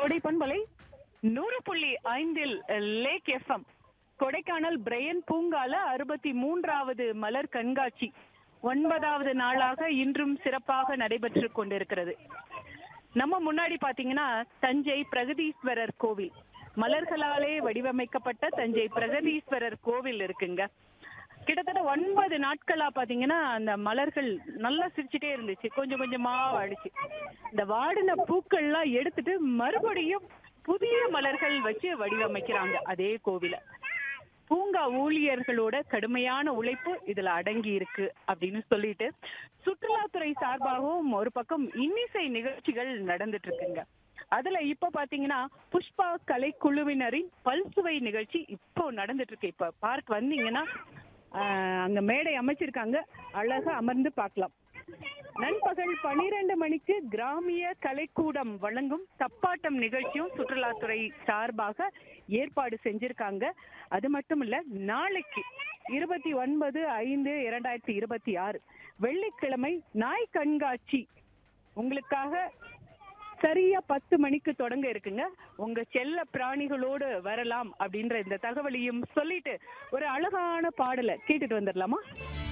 கொடை பண்பலை 100.5 lakh FM Kodaikanal Brian பூங்கால 63வது மலர் கண்காட்சி 9வது நாளாக இன்றும் சிறப்பாக நடைபெற்று கொண்டிருக்கிறது. நம்ம முன்னாடி பாத்தீங்கன்னா தஞ்சை பிரகதீஸ்வரர் கோவில், மலர்களாலே வடிவமைக்கப்பட்ட தஞ்சை பிரகதீஸ்வரர் கோவில் இருக்குங்க. கிட்டத்தட்ட 9 நாட்களா பாத்தீங்கன்னா அந்த மலர்கள் நல்லா சிரிச்சுட்டே இருந்துச்சு, கொஞ்சம் கொஞ்சமா வாடிச்சு. இந்த வாடின பூக்கள்லாம் எடுத்துட்டு மறுபடியும் புதிய மலர்கள் வச்சு வடிவமைக்கிறாங்க அதே கோவில. பூங்கா ஊழியர்களோட கடுமையான உழைப்பு இதுல அடங்கி இருக்கு அப்படின்னு சொல்லிட்டு சுற்றுலாத்துறை சார்பாகவும் ஒரு பக்கம் இன்னிசை நிகழ்ச்சிகள் நடந்துட்டு இருக்குங்க. அதுல இப்ப பாத்தீங்கன்னா புஷ்பா கலைக்குழுவினரின் பல்சுவை நிகழ்ச்சி இப்போ நடந்துட்டு இருக்கு. இப்ப பார்க் வந்தீங்கன்னா அங்க மேடை அமைச்சிருக்காங்க, அழகா அமர்ந்து பார்க்கலாம். நண்பகல் 12 மணிக்கு கிராமிய கலைக்கூடம் வழங்கும் தப்பாட்டம் நிகழ்ச்சியும் சுற்றுலாத்துறை சார்பாக ஏற்பாடு செஞ்சிருக்காங்க. அது மட்டும் இல்ல, நாளைக்கு 29/5/2026 வெள்ளிக்கிழமை நாய் கண்காட்சி உங்களுக்காக சரியா 10 மணிக்கு தொடங்க இருக்குங்க. உங்க செல்ல பிராணிகளோடு வரலாம் அப்படின்ற இந்த தகவலையும் சொல்லிட்டு ஒரு அழகான பாடலை கேட்டுட்டு வந்துடலாமா?